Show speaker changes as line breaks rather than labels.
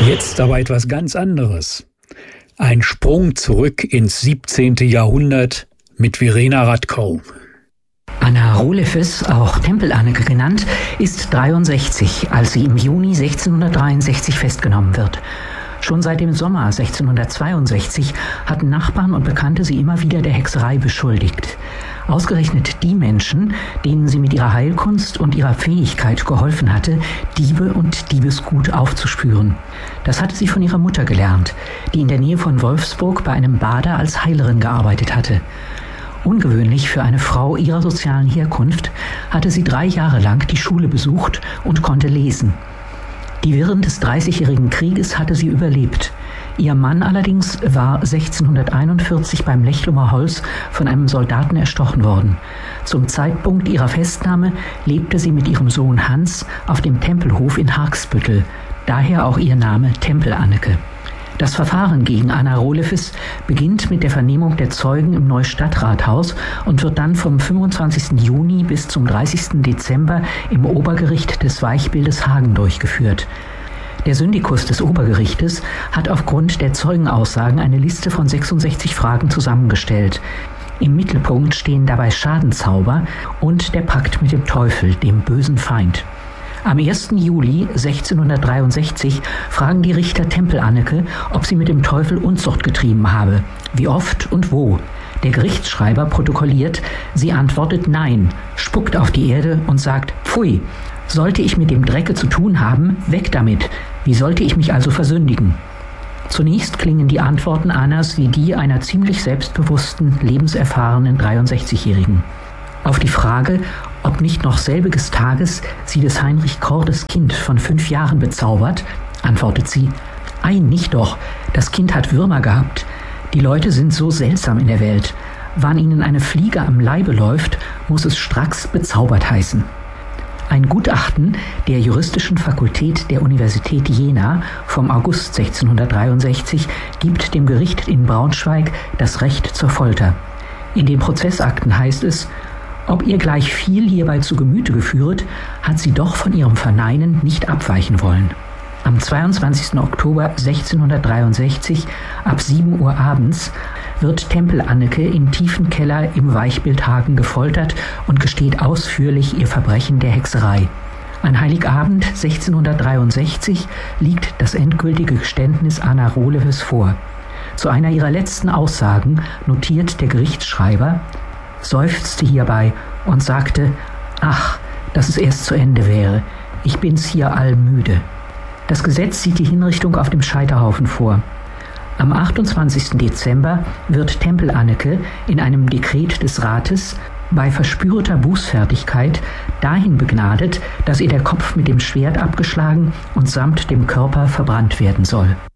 Jetzt aber etwas ganz anderes. Ein Sprung zurück ins 17. Jahrhundert mit Verena Radkow.
Anna Roelofes, auch Tempel-Anneke genannt, ist 63, als sie im Juni 1663 festgenommen wird. Schon seit dem Sommer 1662 hatten Nachbarn und Bekannte sie immer wieder der Hexerei beschuldigt. Ausgerechnet die Menschen, denen sie mit ihrer Heilkunst und ihrer Fähigkeit geholfen hatte, Diebe und Diebesgut aufzuspüren. Das hatte sie von ihrer Mutter gelernt, die in der Nähe von Wolfsburg bei einem Bader als Heilerin gearbeitet hatte. Ungewöhnlich für eine Frau ihrer sozialen Herkunft hatte sie 3 Jahre lang die Schule besucht und konnte lesen. Die Wirren des Dreißigjährigen Krieges hatte sie überlebt. Ihr Mann allerdings war 1641 beim Lechlumer Holz von einem Soldaten erstochen worden. Zum Zeitpunkt ihrer Festnahme lebte sie mit ihrem Sohn Hans auf dem Tempelhof in Harksbüttel, daher auch ihr Name Tempel-Anneke. Das Verfahren gegen Anna Roelofes beginnt mit der Vernehmung der Zeugen im Neustadtrathaus und wird dann vom 25. Juni bis zum 30. Dezember im Obergericht des Weichbildes Hagen durchgeführt. Der Syndikus des Obergerichtes hat aufgrund der Zeugenaussagen eine Liste von 66 Fragen zusammengestellt. Im Mittelpunkt stehen dabei Schadenzauber und der Pakt mit dem Teufel, dem bösen Feind. Am 1. Juli 1663 fragen die Richter Tempel-Anneke, ob sie mit dem Teufel Unzucht getrieben habe, wie oft und wo. Der Gerichtsschreiber protokolliert, sie antwortet Nein, spuckt auf die Erde und sagt Pfui, sollte ich mit dem Drecke zu tun haben, weg damit, wie sollte ich mich also versündigen? Zunächst klingen die Antworten Annas wie die einer ziemlich selbstbewussten, lebenserfahrenen 63-Jährigen. Auf die Frage, ob nicht noch selbiges Tages sie des Heinrich Cordes Kind von 5 Jahren bezaubert, antwortet sie, ei, nicht doch, das Kind hat Würmer gehabt. Die Leute sind so seltsam in der Welt. Wann ihnen eine Fliege am Leibe läuft, muss es stracks bezaubert heißen. Ein Gutachten der Juristischen Fakultät der Universität Jena vom August 1663 gibt dem Gericht in Braunschweig das Recht zur Folter. In den Prozessakten heißt es, ob ihr gleich viel hierbei zu Gemüte geführet, hat sie doch von ihrem Verneinen nicht abweichen wollen. Am 22. Oktober 1663 ab 7 Uhr abends wird Tempel-Anneke im tiefen Keller im Weichbildhagen gefoltert und gesteht ausführlich ihr Verbrechen der Hexerei. An Heiligabend 1663 liegt das endgültige Geständnis Anna Roelofes vor. Zu einer ihrer letzten Aussagen notiert der Gerichtsschreiber, seufzte hierbei und sagte, ach, dass es erst zu Ende wäre, ich bin's hier allmüde. Das Gesetz sieht die Hinrichtung auf dem Scheiterhaufen vor. Am 28. Dezember wird Tempel-Anneke in einem Dekret des Rates bei verspürter Bußfertigkeit dahin begnadet, dass ihr der Kopf mit dem Schwert abgeschlagen und samt dem Körper verbrannt werden soll.